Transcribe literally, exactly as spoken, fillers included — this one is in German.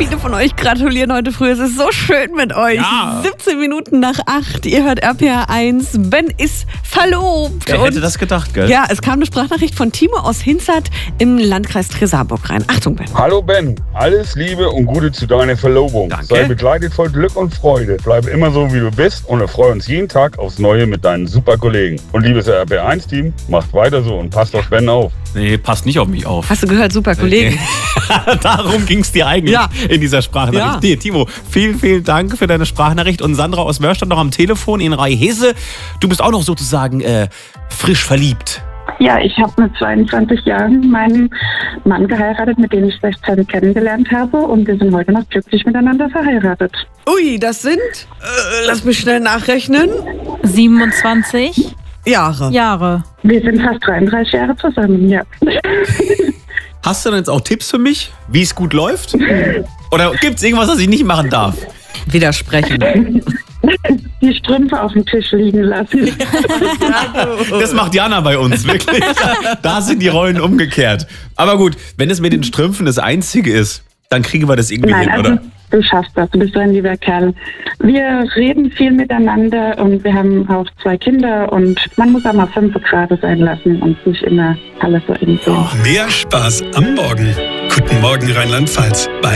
Viele von euch gratulieren heute früh. Es ist so schön mit euch. Ja. siebzehn Minuten nach acht. Ihr hört R P R eins. Ben ist verlobt. Wer hätte Und das gedacht, gell? ja, es kam eine Sprachnachricht von Timo aus Hinzert im Landkreis Tresa-Burg rein. Achtung, Ben. Hallo Ben, alles Liebe und Gute zu deiner Verlobung. Danke. Sei begleitet voll Glück und Freude. Bleib immer so, wie du bist und erfreue uns jeden Tag aufs Neue mit deinen super Kollegen. Und liebes R P R eins Team, macht weiter so und passt auf Ben auf. Nee, passt nicht auf mich auf. Hast du gehört, super Kollegen. Darum ging es dir eigentlich Ja. in dieser Sprachnachricht. Ja. Nee, Timo, vielen, vielen Dank für deine Sprachnachricht. Und Sandra aus Mörstadt noch am Telefon in Rhei-Hesse. Du bist auch noch sozusagen äh, frisch verliebt. Ja, ich habe mit zweiundzwanzig Jahren meinen Mann geheiratet, mit dem ich sechzehn kennengelernt habe. Und wir sind heute noch glücklich miteinander verheiratet. Ui, das sind, äh, lass mich schnell nachrechnen, siebenundzwanzig Jahre. Jahre. Wir sind fast dreiunddreißig Jahre zusammen, ja. Hast du denn jetzt auch Tipps für mich, wie es gut läuft? Oder gibt es irgendwas, was ich nicht machen darf? Widersprechen. Die Strümpfe auf dem Tisch liegen lassen. Das macht Jana bei uns, wirklich. Da sind die Rollen umgekehrt. Aber gut, wenn es mit den Strümpfen das Einzige ist, dann kriegen wir das irgendwie Nein, hin, also oder? du schaffst das, du bist so ein lieber Kerl. Wir reden viel miteinander und wir haben auch zwei Kinder und man muss auch mal fünf Grad sein lassen und nicht immer alles so eng sehen. Mehr Spaß am Morgen. Guten Morgen Rheinland-Pfalz. Bei